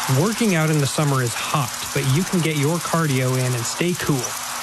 Working out in the summer is hot, but you can get your cardio in and stay cool.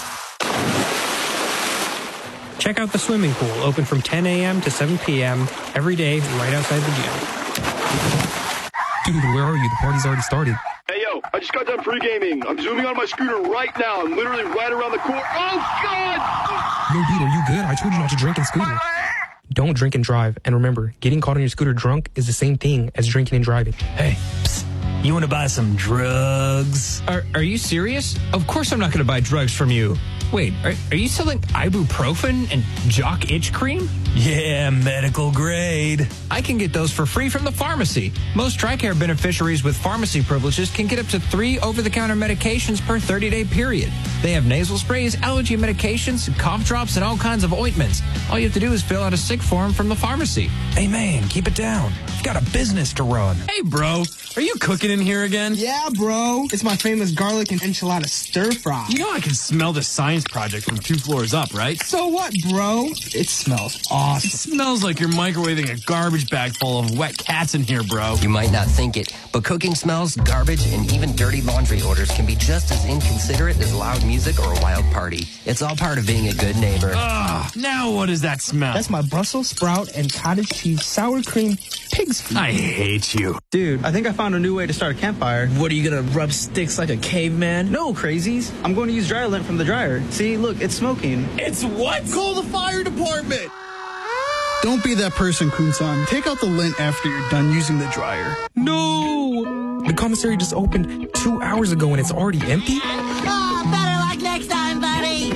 Check out the swimming pool, open from 10 a.m. to 7 p.m. every day right outside the gym. Dude, where are you? The party's already started. Hey, yo, I just got done pre-gaming. I'm zooming on my scooter right now. I'm literally right around the corner. Oh, God! Yo, dude, are you good? I told you not to drink and scooter. Don't drink and drive. And remember, getting caught on your scooter drunk is the same thing as drinking and driving. Hey, psst. You want to buy some drugs? Are you serious? Of course I'm not going to buy drugs from you. Wait, are you selling ibuprofen and jock itch cream? Yeah, medical grade. I can get those for free from the pharmacy. Most TRICARE beneficiaries with pharmacy privileges can get up to 3 over-the-counter medications per 30-day period. They have nasal sprays, allergy medications, cough drops, and all kinds of ointments. All you have to do is fill out a sick form from the pharmacy. Hey, man, keep it down. You've got a business to run. Hey, bro, are you cooking in here again? Yeah, bro. It's my famous garlic and enchilada stir fry. You know I can smell the science project from 2 floors up, right? So what, bro? It smells awesome. It smells like you're microwaving a garbage bag full of wet cats in here, bro. You might not think it, but cooking smells, garbage, and even dirty laundry orders can be just as inconsiderate as loud music or a wild party. It's all part of being a good neighbor. Ugh, now what does that smell? That's my Brussels sprout and cottage cheese sour cream pig's feet. I hate you. Dude, I think I found a new way to start a campfire. What, are you gonna rub sticks like a caveman? No, crazies. I'm going to use dryer lint from the dryer. See, look, it's smoking. It's what? Call the fire department! Don't be that person, Kun-san. Take out the lint after you're done using the dryer. No! The commissary just opened 2 hours ago and it's already empty? Oh, better luck next time, buddy!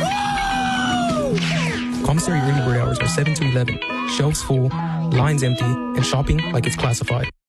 Woo! Commissary early bird hours are 7 to 11. Shelves full, lines empty, and shopping like it's classified.